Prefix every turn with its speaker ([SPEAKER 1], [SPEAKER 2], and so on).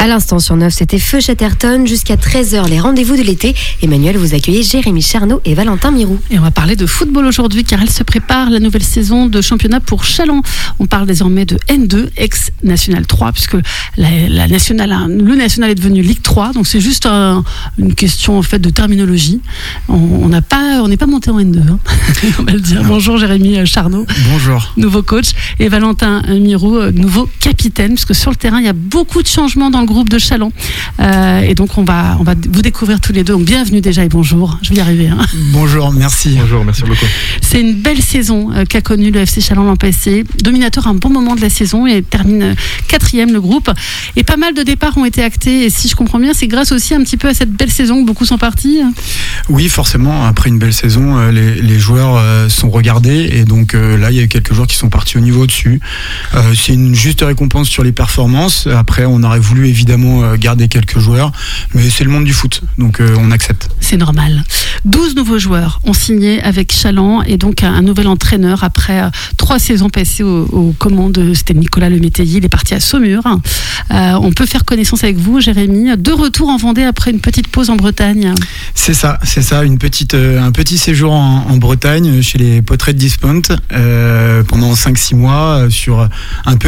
[SPEAKER 1] À l'instant sur 9, c'était Feu Chatterton jusqu'à 13h, les rendez-vous de l'été. Emmanuel, vous accueillez Jérémy Charnot et Valentin Mirou.
[SPEAKER 2] Et on va parler de football aujourd'hui car elle se prépare la nouvelle saison de championnat pour Challans. On parle désormais de N2, ex-National 3, puisque le National est devenu Ligue 3. Donc c'est juste une question en fait de terminologie. On n'est pas monté en N2, hein. On va le dire. Bonjour Jérémy Charnot.
[SPEAKER 3] Bonjour.
[SPEAKER 2] Nouveau coach. Et Valentin Mirou, nouveau capitaine, puisque sur le terrain, il y a beaucoup de changements dans le groupe de Challans. Et donc, on va vous découvrir tous les deux. Donc, bienvenue déjà et bonjour. Je vais y arriver. Hein.
[SPEAKER 3] Bonjour, merci.
[SPEAKER 4] Bonjour, merci beaucoup.
[SPEAKER 2] C'est une belle saison qu'a connue le FC Challans l'an passé. Dominateur à un bon moment de la saison et termine 4e le groupe. Et pas mal de départs ont été actés. Et si je comprends bien, c'est grâce aussi un petit peu à cette belle saison que beaucoup sont partis.
[SPEAKER 3] Oui, forcément. Après une belle saison, les joueurs sont regardés. Et donc là, il y a eu quelques joueurs qui sont partis au niveau au-dessus. C'est une juste récompense sur les performances. Après, on aurait voulu évidemment garder quelques joueurs. Mais c'est le monde du foot. Donc on accepte.
[SPEAKER 2] C'est normal. 12 nouveaux joueurs ont signé avec Challans et donc un nouvel entraîneur après 3 saisons passées aux commandes. C'était Nicolas Lemétayer. Il est parti à Saumur. On peut faire connaissance avec vous, Jérémy. De retour en Vendée après une petite pause en Bretagne.
[SPEAKER 3] C'est ça. Un petit séjour en Bretagne chez les Potrets de Dispont pendant 5-6 mois sur un peu